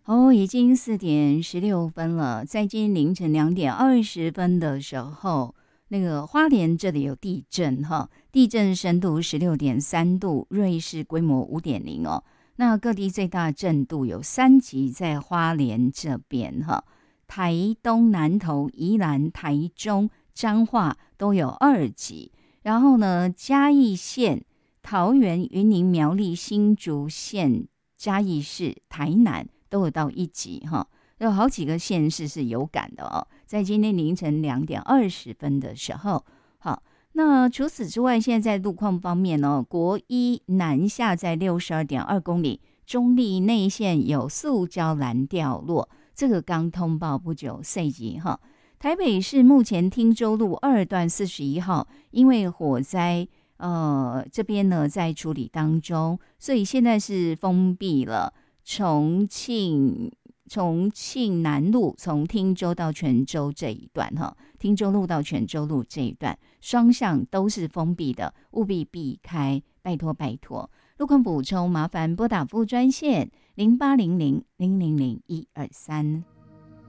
哦，已经4:16了。在今天凌晨2:20的时候，那个花莲这里有地震哈，地震深度16.3度，瑞士规模5.0哦。那各地最大震度有3级，在花莲这边哈，台东、南投、宜兰、台中、彰化都有2级。然后呢，嘉义县、桃园、云林、苗栗、新竹县、嘉义市、台南都有到1级哈，有好几个县市是有感的哦。在今天凌晨2:20的时候，好，那除此之外，现在在路况方面呢，国一南下在62.2公里，中立内线有塑胶篮掉落，这个刚通报不久，4级哈。台北市目前汀州路2段41号，因为火灾。这边呢在处理当中，所以现在是封闭了。重庆南路从汀州到泉州这一段哈，汀州路到泉州路这一段双向都是封闭的，务必避开，拜托拜托。路况补充，麻烦拨打服务专线0800000123。